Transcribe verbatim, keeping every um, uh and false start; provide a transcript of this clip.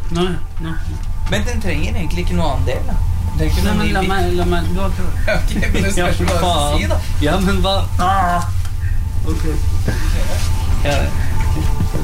Nei, nei. Men den trenger egentlig ikke noe annen del da. Det er ikke Nei, noe men ny la bit. meg, la meg, du har prøvd. Ok, men det spørs hva du skal si da. Ja, men hva? Ah. Ok. Ja, det